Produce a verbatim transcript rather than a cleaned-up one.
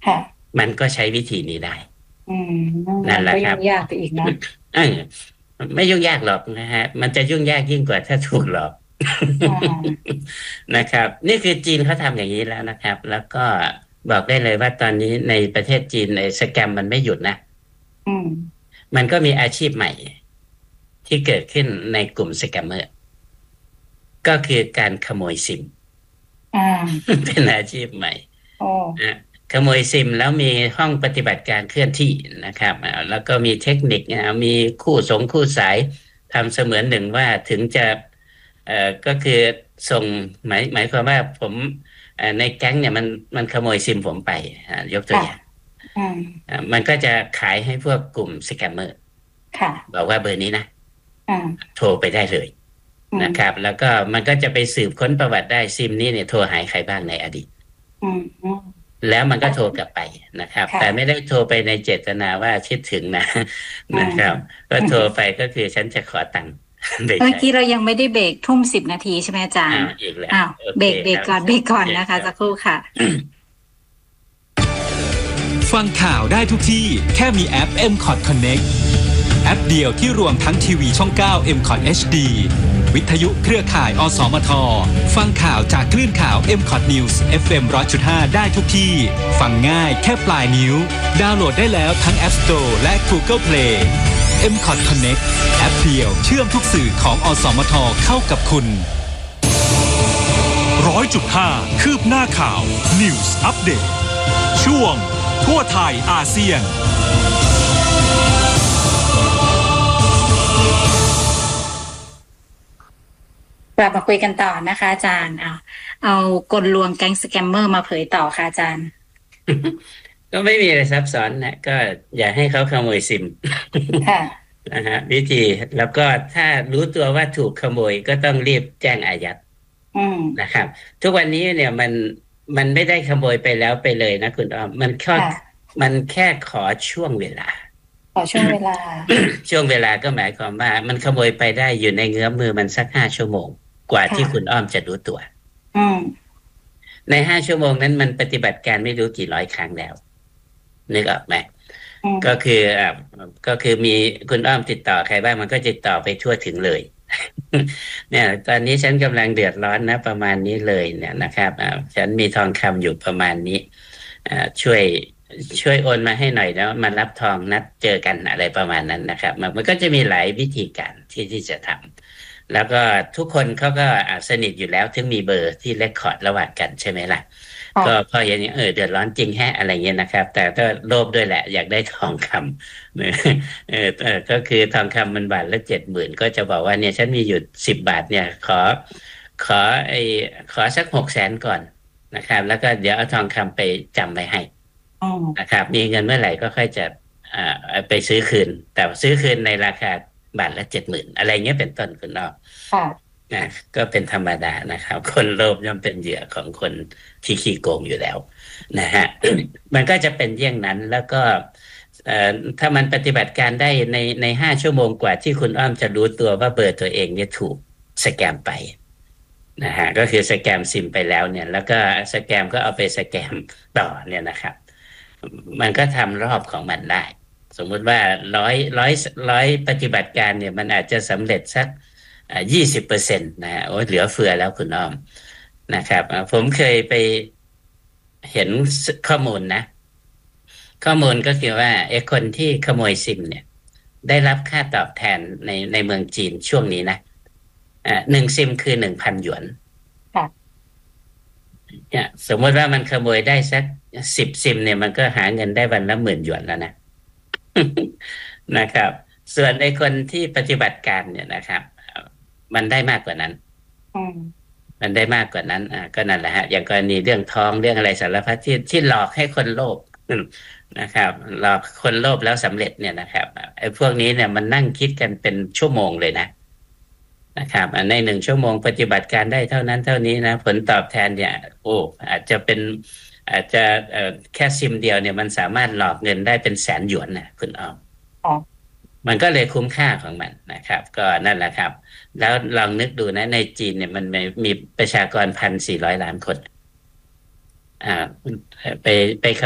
ค่ะมันก็ใช้วิธีนี้ได้อืมนั่มันก็นแหละครับยุ่งยากไปอีกเนาะเออไม่ยุ่งยากหรอกนะฮะมันจะยุ่งยากยิ่งกว่าถ้าถูกหลอกอ่านะครับนี่คือจีนเขาทำอย่างนี้แล้วนะครับแล้วก็บอกได้เลยว่าตอนนี้ในประเทศจีนไอ้สแกมมันไม่หยุดนะอืมมันก็มีอาชีพใหม่ที่เกิดขึ้นในกลุ่มสแกมเมอร์ก็คือการขโมยซิมอ่าเป็นอาชีพใหม่โอ้นะขโมยซิมแล้วมีห้องปฏิบัติการเคลื่อนที่นะครับอ่าแล้วก็มีเทคนิคนะมีคู่สงคู่สายทำเสมือนหนึ่งว่าถึงจะเอ่อก็คือส่งหมายหมายความว่าผมเอ่อในแก๊งเนี่ยมันมันขโมยซิมผมไปอ่ายกตัวค่ะอย่างอืมอ่ามันก็จะขายให้พวกกลุ่มสแกมเมอร์ค่ะบอกว่าเบอร์นี้นะอ่าโทรไปได้เลยอืมนะครับแล้วก็มันก็จะไปสืบค้นประวัติได้ซิมนี้เนี่ยโทรหายใครบ้างในอดีตอืมอืมแล้วมันก็โทรกลับไปนะครับแต่ไม่ค่ะได้โทรไปในเจตนาว่าคิดถึงนะอืนะครับมก็โทรไปก็คือฉันจะขอตังค์ไปเมื่อใช้กี้เรายังไม่ได้เบรกทุ่มสิบนาทีใช่ไหมอาจารย์อ้าวอีกแล้วอ้าวโอเคเบรกเบรครับกก่อนเบรกก่อนโอเคนะคะครับสักครู่ค่ะฟังข่าวได้ทุกที่แค่มีแอป เอ็ม คอท Connect แอปเดียวที่รวมทั้งทีวีช่อง เก้า เอ็ม คอท เอช ดี วิทยุเครือข่าย อ สมท ฟังข่าวจากคลื่นข่าว เอ็ม คอท News เอฟ เอ็ม หนึ่งร้อยจุดห้า ได้ทุกที่ ฟังง่ายแค่ปลายนิ้ว ดาวน์โหลดได้แล้วทั้ง App Store และ Google Play เอ็ม คอท Connect แอปเดียวเชื่อมทุกสื่อของ อ สมท เข้ากับคุณร้อยจุดห้าคืบหน้าข่าว News Update ช่วงทั่วไทยอาเซียนกลับมาคุยกันต่อนะคะอาจารย์เอาเอากลลวงแก๊งสแกมเมอร์มาเผยต่อค่ะอาจารย์ก็ไม่มีอะไรซับซ้อนนะก็อย่าให้เขาขโมยซิมค่ะนะฮะวิธีแล้วก็ถ้ารู้ตัวว่าถูกขโมยก็ต้องรีบแจ้งอายัดอืมนะครับทุกวันนี้เนี่ยมันมันไม่ได้ขโมยไปแล้วไปเลยนะคุณอ้อมมันแค่ค่ะมันแค่ขอช่วงเวลาขอช่วงเวลาช่วงเวลาก็หมายความว่ามันขโมยไปได้อยู่ในเงื้อมมือมันสักห้าชั่วโมงกว่าที่คุณค่ะอ้อมจะรู้ตัวอืมในห้าชั่วโมงนั้นมันปฏิบัติการไม่รู้กี่ร้อยครั้งแล้วนึกออกไหมอืมก็คืออ่าก็คือมีคุณอ้อมติดต่อใครบ้างมันก็ติดต่อไปทั่วถึงเลยเนี่ยตอนนี้ฉันกำลังเดือดร้อนนะประมาณนี้เลยเนี่ยนะครับอ่าฉันมีทองคำอยู่ประมาณนี้อ่าช่วยช่วยโอนมาให้หน่อยแล้วมารับทองนัดเจอกันอะไรประมาณนั้นนะครับมันมันก็จะมีหลายวิธีการที่ที่จะทำแล้วก็ทุกคนเขาก็อ่าสนิทอยู่แล้วถึงมีเบอร์ที่เรคคอร์ดระหว่างกันใช่ไหมล่ะก็ค่ะพออย่างนี้เออเดือดร้อนจริงแฮะอะไรเงี้ยนะครับแต่ก็โลภด้วยแหละอยากได้ทองคำ เออเออเออก็คือทองคำมันบาทละเจ็ดหมื่นก็จะบอกว่าเนี่ยฉันมีอยู่สิบบาทเนี่ยขอขอไอ้ขอสักหกแสนก่อนนะครับแล้วก็เดี๋ยวเอาทองคำไปจำไว้ให้อืมนะครับมีเงินเมื่อไหร่ก็ค่อยจะอ่าเอาไปซื้อคืนแต่ซื้อคืนในราคาบาทละเจ็ดหมื่นอะไรเงี้ยเป็นต้นคุณนอกค่ะนะก็เป็นธรรมดานะครับคนโลภย่อมเป็นเหยื่อของคนที่ขี้โกงอยู่แล้วนะฮะ มันก็จะเป็นเยี่ยงนั้นแล้วก็เอ่อถ้ามันปฏิบัติการได้ในในห้าชั่วโมงกว่าที่คุณอ้อมจะรู้ตัวว่าเบอร์ตัวเองเนี่ยถูกสแกมไปนะฮะก็คือสแกมซิมไปแล้วเนี่ยแล้วก็สแกมก็เอาไปสแกมต่อเนี่ยนะครับมันก็ทำรอบของมันได้สมมุติว่าร้อยร้อยร้อยปฏิบัติการเนี่ยมันอาจจะสำเร็จสักยี่สิบเปอร์เซ็นต์นะฮะโอ้เหลือเฟือแล้วคุณอ้อมนะครับอ่าผมเคยไปเห็นข้อมูลนะ ข้อมูลก็คือว่าไอ้คนที่ขโมยซิมเนี่ยได้รับค่าตอบแทนในในเมืองจีนช่วงนี้นะอ่าหนึ่งซิมคือหนึ่งพันหยวนค่ะเนี่ยสมมติว่ามันขโมยได้สักสิบซิมเนี่ยมันก็หาเงินได้วันละหมื่นหยวนแล้วนะนะครับส่วนไอ้คนที่ปฏิบัติการเนี่ยนะครับมันได้มากกว่านั้นอืมมันได้มากกว่านั้นอ่าก็นั่นแหละฮะอย่างกรณีเรื่องทองเรื่องอะไรสารพัดที่ที่หลอกให้คนโลภ นะครับหลอกคนโลภแล้วสำเร็จเนี่ยนะครับไอ้พวกนี้เนี่ยมันนั่งคิดกันเป็นชั่วโมงเลยนะนะครับในหนึ่งชั่วโมงปฏิบัติการได้เท่านั้นเท่านี้นะผลตอบแทนเนี่ยโอ้อาจจะเป็นอาจจะเอ่อแค่ซิมเดียวเนี่ยมันสามารถหลอกเงินได้เป็นแสนหยวนนะคุณออมอ๋อมันก็เลยคุ้มค่าของมันนะครับก็นั่นแหละครับแล้วลองนึกดูนะในจีนเนี่ยมันมีมีประชากรพันสี่ร้อยล้านคนอ่าไปไป